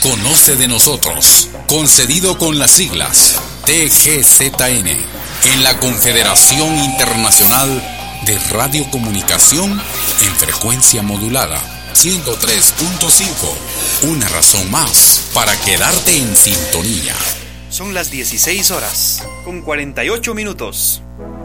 Conoce de nosotros, concedido con las siglas TGZN, en la Confederación Internacional de Radiocomunicación en frecuencia modulada 103.5. Una razón más para quedarte en sintonía. Son las 16 horas, con 48 minutos.